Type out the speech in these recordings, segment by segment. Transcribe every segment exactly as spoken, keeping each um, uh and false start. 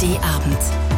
D-Abend.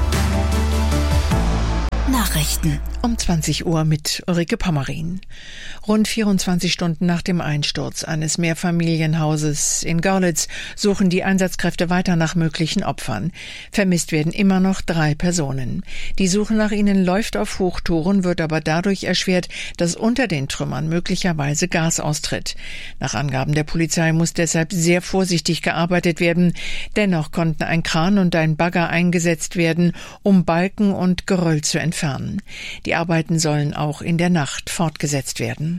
Nachrichten. Um zwanzig Uhr mit Ulrike Pommerin. Rund vierundzwanzig Stunden nach dem Einsturz eines Mehrfamilienhauses in Görlitz suchen die Einsatzkräfte weiter nach möglichen Opfern. Vermisst werden immer noch drei Personen. Die Suche nach ihnen läuft auf Hochtouren, wird aber dadurch erschwert, dass unter den Trümmern möglicherweise Gas austritt. Nach Angaben der Polizei muss deshalb sehr vorsichtig gearbeitet werden. Dennoch konnten ein Kran und ein Bagger eingesetzt werden, um Balken und Geröll zu entfernen. Die Arbeiten sollen auch in der Nacht fortgesetzt werden.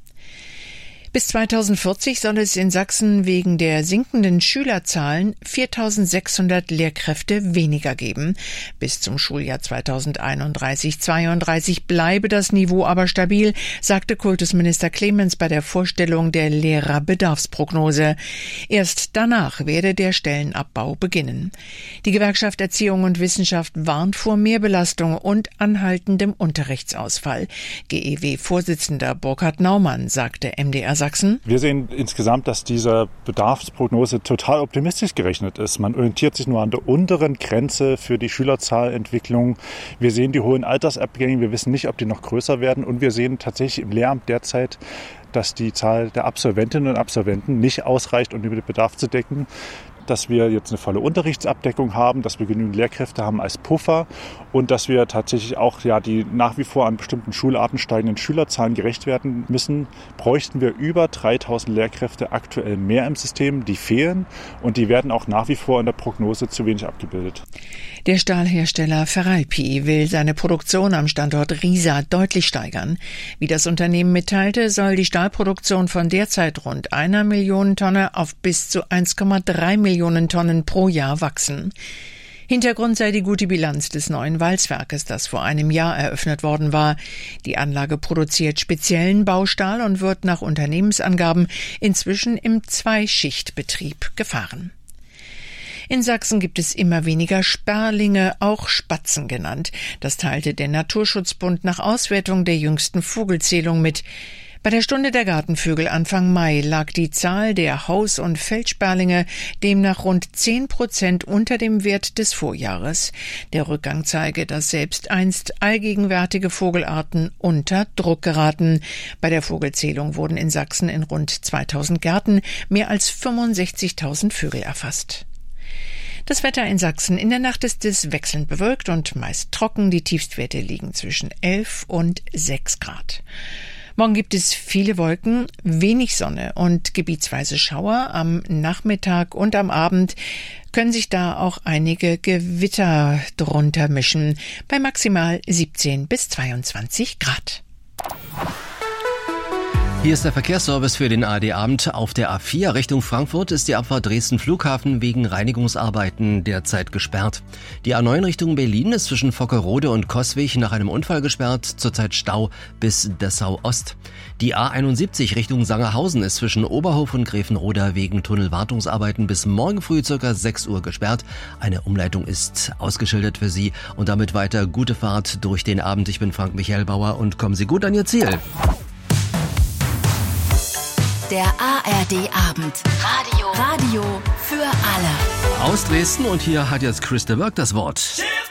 Bis zweitausendvierzig soll es in Sachsen wegen der sinkenden Schülerzahlen viertausendsechshundert Lehrkräfte weniger geben. Bis zum Schuljahr zweitausendeinunddreißig zweiunddreißig bleibe das Niveau aber stabil, sagte Kultusminister Clemens bei der Vorstellung der Lehrerbedarfsprognose. Erst danach werde der Stellenabbau beginnen. Die Gewerkschaft Erziehung und Wissenschaft warnt vor Mehrbelastung und anhaltendem Unterrichtsausfall. G E W-Vorsitzender Burkhard Naumann sagte M D R Sachsen. Wir sehen insgesamt, dass diese Bedarfsprognose total optimistisch gerechnet ist. Man orientiert sich nur an der unteren Grenze für die Schülerzahlentwicklung. Wir sehen die hohen Altersabgänge, wir wissen nicht, ob die noch größer werden. Und wir sehen tatsächlich im Lehramt derzeit, dass die Zahl der Absolventinnen und Absolventen nicht ausreicht, um den Bedarf zu decken. Dass wir jetzt eine volle Unterrichtsabdeckung haben, dass wir genügend Lehrkräfte haben als Puffer und dass wir tatsächlich auch ja die nach wie vor an bestimmten Schularten steigenden Schülerzahlen gerecht werden müssen, bräuchten wir über dreitausend Lehrkräfte aktuell mehr im System, die fehlen und die werden auch nach wie vor in der Prognose zu wenig abgebildet. Der Stahlhersteller Feralpi will seine Produktion am Standort Riesa deutlich steigern. Wie das Unternehmen mitteilte, soll die Stahlproduktion von derzeit rund einer Million Tonne auf bis zu eins Komma drei Millionen Tonnen pro Jahr wachsen. Hintergrund sei die gute Bilanz des neuen Walzwerkes, das vor einem Jahr eröffnet worden war. Die Anlage produziert speziellen Baustahl und wird nach Unternehmensangaben inzwischen im Zweischichtbetrieb gefahren. In Sachsen gibt es immer weniger Sperlinge, auch Spatzen genannt. Das teilte der Naturschutzbund nach Auswertung der jüngsten Vogelzählung mit. Bei der Stunde der Gartenvögel Anfang Mai lag die Zahl der Haus- und Feldsperlinge demnach rund zehn Prozent unter dem Wert des Vorjahres. Der Rückgang zeige, dass selbst einst allgegenwärtige Vogelarten unter Druck geraten. Bei der Vogelzählung wurden in Sachsen in rund zweitausend Gärten mehr als fünfundsechzigtausend Vögel erfasst. Das Wetter in Sachsen: in der Nacht ist es wechselnd bewölkt und meist trocken. Die Tiefstwerte liegen zwischen elf und sechs Grad. Morgen gibt es viele Wolken, wenig Sonne und gebietsweise Schauer. Am Nachmittag und am Abend können sich da auch einige Gewitter drunter mischen, bei maximal siebzehn bis zweiundzwanzig Grad. Hier ist der Verkehrsservice für den A R D-Abend. Auf der A vier Richtung Frankfurt ist die Abfahrt Dresden-Flughafen wegen Reinigungsarbeiten derzeit gesperrt. Die A neun Richtung Berlin ist zwischen Vockerode und Coswig nach einem Unfall gesperrt, zurzeit Stau bis Dessau-Ost. Die A einundsiebzig Richtung Sangerhausen ist zwischen Oberhof und Gräfenroda wegen Tunnelwartungsarbeiten bis morgen früh ca. sechs Uhr gesperrt. Eine Umleitung ist ausgeschildert für Sie und damit weiter gute Fahrt durch den Abend. Ich bin Frank Michael Bauer und kommen Sie gut an Ihr Ziel. Der A R D-Abend. Radio. Radio für alle. Aus Dresden und hier hat jetzt Chris de Burgh das Wort.